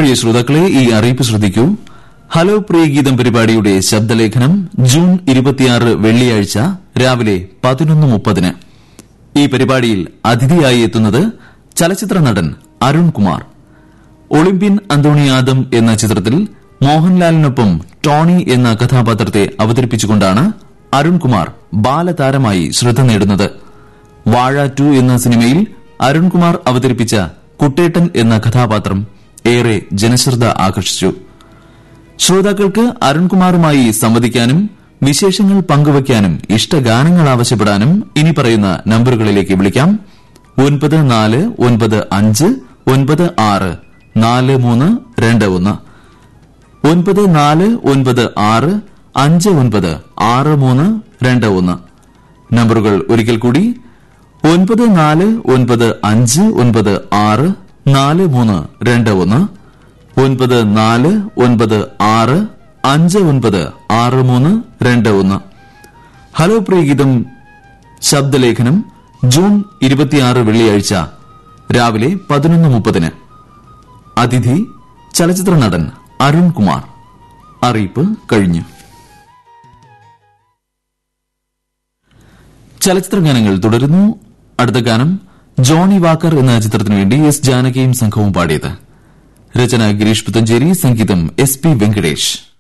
പ്രിയ ശ്രോതാക്കളെ, ഈ അറിയിപ്പ് ശ്രദ്ധിക്കൂ. ഹലോ പ്രിയ ഗീതം പരിപാടിയുടെ ശബ്ദലേഖനം ജൂൺ 26 വെള്ളിയാഴ്ച രാവിലെ 11:30. ഈ പരിപാടിയിൽ അതിഥിയായി എത്തുന്നത് ചലച്ചിത്ര നടൻ അരുൺകുമാർ. ഒളിമ്പ്യൻ അന്തോണി ആദം എന്ന ചിത്രത്തിൽ മോഹൻലാലിനൊപ്പം ടോണി എന്ന കഥാപാത്രത്തെ അവതരിപ്പിച്ചുകൊണ്ടാണ് അരുൺകുമാർ ബാലതാരമായി ശ്രദ്ധ നേടുന്നത്. വാഴ 2 എന്ന സിനിമയിൽ അരുൺകുമാർ അവതരിപ്പിച്ച കുട്ടേട്ടൻ എന്ന കഥാപാത്രം ഏറെ ജനശ്രദ്ധ ആകർഷിച്ചു. ശ്രോതാക്കൾക്ക് അരുൺകുമാറുമായി സംവദിക്കാനും വിശേഷങ്ങൾ പങ്കുവയ്ക്കാനും ഇഷ്ടഗാനങ്ങൾ ആവശ്യപ്പെടാനും ഇനി പറയുന്ന നമ്പറുകളിലേക്ക് വിളിക്കാം. 9495964321 9496596321. നമ്പറുകൾ ഒരിക്കൽ കൂടി 9495964321 9496596321. ഹലോ പ്രിയഗീതം ശബ്ദലേഖനം ജൂൺ 26 വെള്ളിയാഴ്ച രാവിലെ 11:30. അതിഥി ചലച്ചിത്ര നടൻ അരുൺകുമാർ. അറിയിപ്പ് കഴിഞ്ഞു. ചലച്ചിത്ര ഗാനങ്ങൾ തുടരുന്നു. അടുത്ത ഗാനം ജോണി വാക്കർ എന്ന ചിത്രത്തിനു വേണ്ടി എസ് ജാനകിയും സംഘവും പാടിയത്. രചന ഗിരീഷ് പുത്തഞ്ചേരി, സംഗീതം SP വെങ്കടേഷ്.